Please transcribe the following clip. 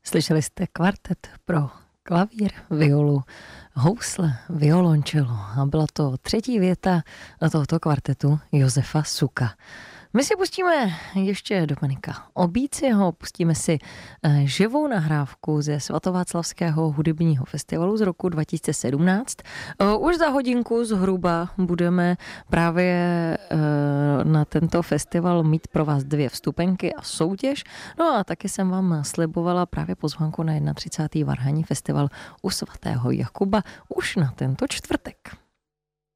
Slyšeli jste kvartet pro klavír, violu, housle, violončelo a byla to třetí věta tohoto kvartetu Josefa Suka. My si pustíme ještě Dominika Obíciho, pustíme si živou nahrávku ze Svatováclavského hudebního festivalu z roku 2017. Už za hodinku zhruba budeme právě na tento festival mít pro vás 2 vstupenky a soutěž. No a taky jsem vám slibovala právě pozvánku na 31. Varhanní festival u svatého Jakuba už na tento čtvrtek.